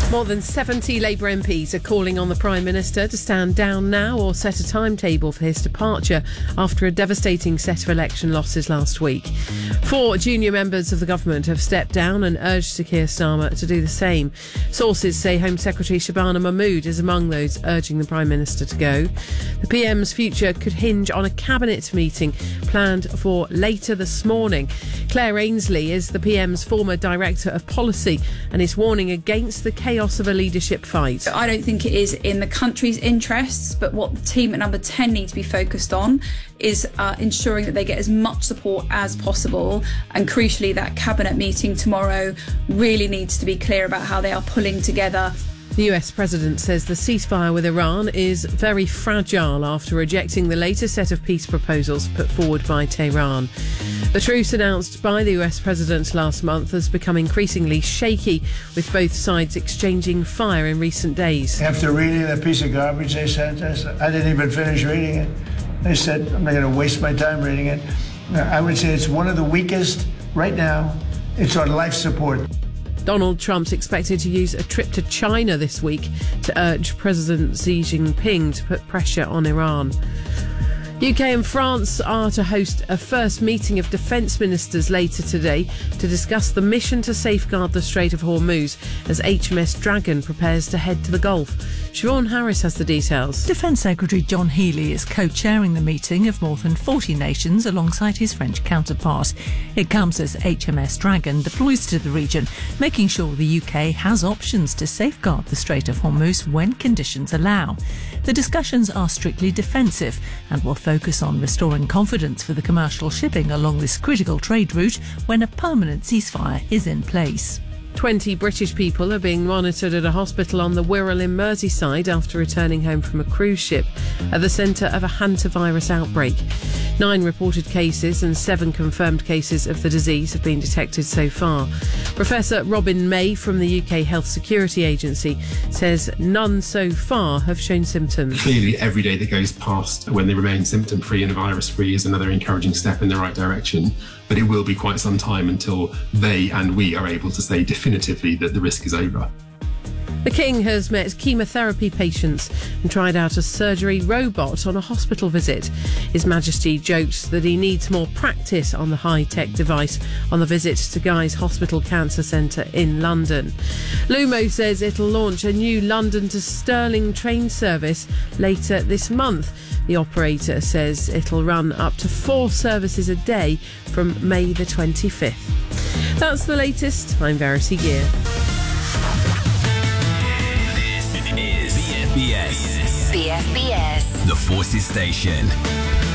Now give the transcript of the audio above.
More than 70 Labour MPs are calling on the Prime Minister to stand down now or set a timetable for his departure after a devastating set of election losses last week. 4 junior members of the government have stepped down and urged Sir Keir Starmer to do the same. Sources say Home Secretary Shabana Mahmood is among those urging the Prime Minister to go. The PM's future could hinge on a cabinet meeting planned for later this morning. Claire Ainsley is the PM's former Director of Policy and is warning against the chaos of a leadership fight. I don't think it is in the country's interests, but what the team at Number 10 need to be focused on is ensuring that they get as much support as possible, and crucially that cabinet meeting tomorrow really needs to be clear about how they are pulling together. The US President says the ceasefire with Iran is very fragile after rejecting the latest set of peace proposals put forward by Tehran. The truce announced by the US President last month has become increasingly shaky, with both sides exchanging fire in recent days. After reading that piece of garbage they sent us, I didn't even finish reading it. They said, I'm not going to waste my time reading it. I would say it's one of the weakest right now. It's on life support. Donald Trump's expected to use a trip to China this week to urge President Xi Jinping to put pressure on Iran. UK and France are to host a first meeting of defence ministers later today to discuss the mission to safeguard the Strait of Hormuz as HMS Dragon prepares to head to the Gulf. Siobhan Harris has the details. Defence Secretary John Healey is co-chairing the meeting of more than 40 nations alongside his French counterpart. It comes as HMS Dragon deploys to the region, making sure the UK has options to safeguard the Strait of Hormuz when conditions allow. The discussions are strictly defensive and will focus on restoring confidence for the commercial shipping along this critical trade route when a permanent ceasefire is in place. 20 British people are being monitored at a hospital on the Wirral in Merseyside after returning home from a cruise ship at the centre of a hantavirus outbreak. 9 reported cases and 7 confirmed cases of the disease have been detected so far. Professor Robin May from the UK Health Security Agency says none so far have shown symptoms. Clearly, every day that goes past when they remain symptom-free and virus-free is another encouraging step in the right direction. But it will be quite some time until they and we are able to say definitively that the risk is over. The King has met chemotherapy patients and tried out a surgery robot on a hospital visit. His Majesty joked that he needs more practice on the high-tech device on the visit to Guy's Hospital Cancer Centre in London. Lumo says it'll launch a new London to Stirling train service later this month. The operator says it'll run up to 4 services a day from May the 25th. That's the latest. I'm Verity Gear. BFBS. The Forces Station.